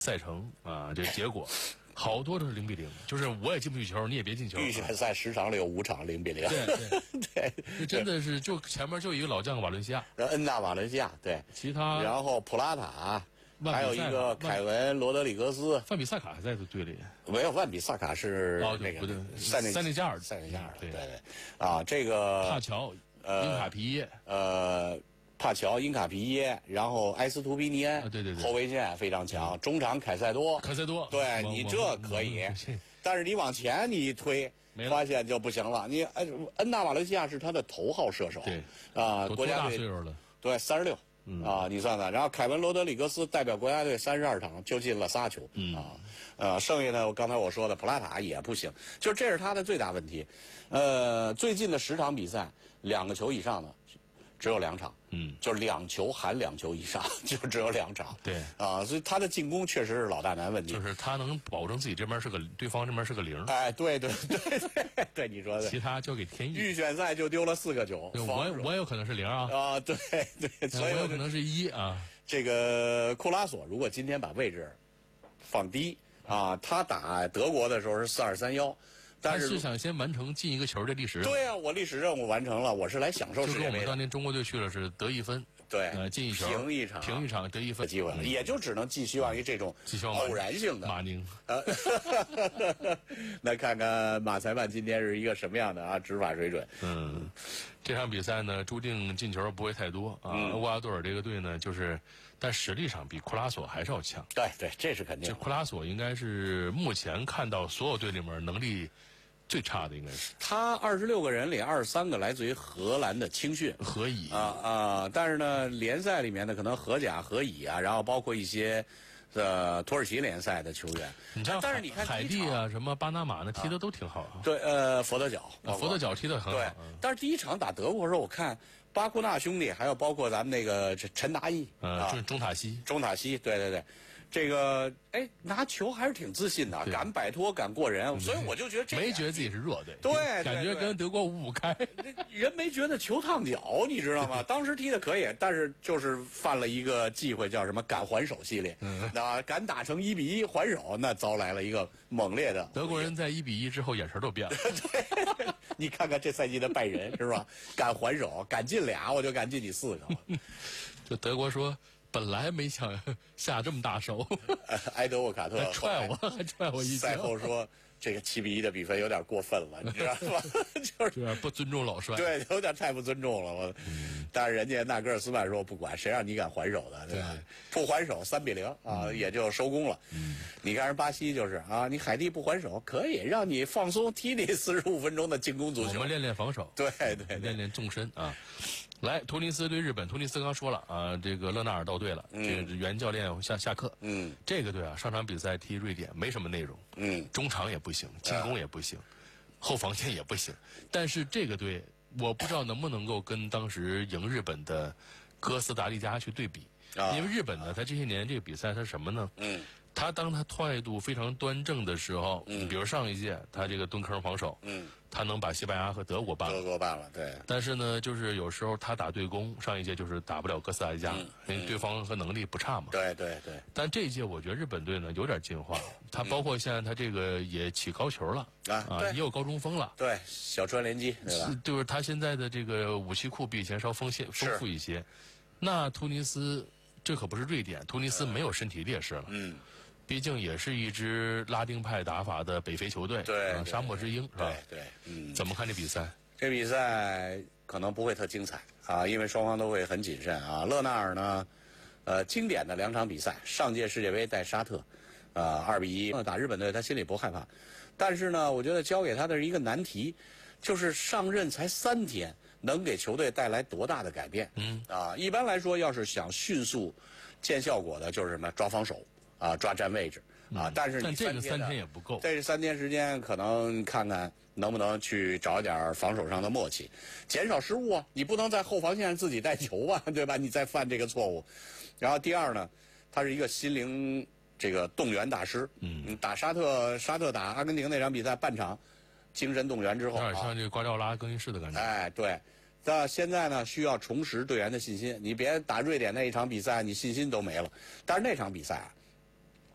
赛程啊，这结果好多都是0-0，就是我也进不去球，你也别进球。 预选赛10场里有5场0-0。 对，这真的是就前面就一个老将瓦伦西亚， 恩纳瓦伦西亚对， 其他然后普拉塔。还有一个凯文·罗德里格斯， 范比萨卡还在队里， 没有，万比萨卡是那个塞内加尔，对，啊，这个帕乔、因卡皮耶， 帕乔、因卡皮耶，然后埃斯图皮尼安， 对， 后卫线非常强，中场凯塞多，对你这可以，但是你往前你一推，发现就不行了。你恩纳瓦伦西亚是他的头号射手， 对啊，国家队对36。啊，你算算，然后凯文·罗德里格斯代表国家队32场就进了3球，剩下的刚才我说的普拉塔也不行，就这是他的最大问题。最近的10场比赛，2个球以上的只有2场，就2球含2球以上，就只有2场。 对啊，所以他的进攻确实是老大难问题。 就是他能保证自己这边是个，对方这边是个0。 哎，对，你说的。 其他交给天意。 预选赛就丢了4个球， 我有可能是0啊。 啊，对，所以我有可能是1啊。 这个库拉索如果今天把位置放低啊，他打德国的时候是4231。 但是想先完成进一个球的历史。 对啊，我历史任务完成了，我是来享受世界杯的。 就跟我们当年中国队去了是得1分， 对， 进一球， 平一场得1分机会，也就只能寄希望于这种偶然性的。 马宁， 那看看马裁判今天是一个什么样的执法水准？ 这场比赛呢，注定进球不会太多啊。厄瓜多尔这个队呢，但实力上比库拉索还是要强。 对，这是肯定。 这库拉索应该是目前看到所有队里面能力最差的，应该是。 他26个人里23个来自于荷兰的青训荷乙但是呢，联赛里面呢，可能荷甲、荷乙啊，然后包括一些。土耳其联赛的球员，但是你看海地啊，什么巴拿马那踢的都挺好。 对，佛得角踢的很好。 对，但是第一场打德国的时候，我看巴库纳兄弟，还有包括咱们那个陈达义， 中塔西， 对，这个拿球还是挺自信的，敢摆脱，敢过人，所以我就觉得没觉得自己是弱队， 对， 感觉跟德国5-5开， 人没觉得球烫脚，你知道吗？当时踢的可以，但是就是犯了一个忌讳，叫什么敢还手系列，敢打成1-1还手，那遭来了一个猛烈的。 德国人在1-1之后眼神都变了， 对，你看看这赛季的拜仁是吧？敢还手，敢进俩，我就敢进你4个。 就德国说。本来没想下这么大手， 埃德沃卡特还踹我一脚。 赛后说这个7-1的比分有点过分了，你知道吗？ 就是不尊重老帅。 对，有点太不尊重了。但是人家纳格尔斯曼说不管，谁让你敢还手的，对吧？不还手3-0啊，也就收工了。你看人巴西就是你海地不还手，可以让你放松，踢你45分钟的进攻足球。 我们练练防守， 对， 练练纵深啊。来，突尼斯对日本，突尼斯刚说了啊，这个勒纳尔到队了，这个原教练下课。这个队上场比赛踢瑞典没什么内容，中场也不行，进攻也不行，后防线也不行。但是这个队，我不知道能不能够跟当时赢日本的哥斯达黎加去对比，因为日本呢，他这些年这个比赛他什么呢？当他态度非常端正的时候，比如上一届他这个蹲坑防守，他能把西班牙和德国办了， 对。 但是呢，就是有时候他打对攻，上一届就是打不了哥斯达黎加，因为对方和能力不差嘛。 对。 但这一届我觉得日本队呢有点进化，他包括现在他这个也起高球了也有高中锋了。 对，小川连击，对吧？ 就是他现在的这个武器库比以前稍丰富一些。那突尼斯这可不是瑞典，突尼斯没有身体劣势了。毕竟也是一支拉丁派打法的北非球队， 对， 沙漠之鹰是吧？ 对， 怎么看这比赛？ 这比赛可能不会特精彩因为双方都会很谨慎勒纳尔呢，经典的2场比赛，上届世界杯带沙特，2-1打日本队，他心里不害怕。但是呢，我觉得交给他的是一个难题，就是上任才3天，能给球队带来多大的改变？一般来说，要是想迅速见效果的，就是什么抓防守。抓占位置但是你这个3天也不够， 这3天时间可能看看能不能去找一点防守上的默契，减少失误你不能在后防线上自己带球对吧？你再犯这个错误。然后第二呢，他是一个心灵这个动员大师，打沙特打阿根廷那场比赛半场精神动员之后， 有点像这个瓜迪奥拉更衣室的感觉。 对。那现在呢，需要重拾队员的信心。你别打瑞典那一场比赛，你信心都没了。但是那场比赛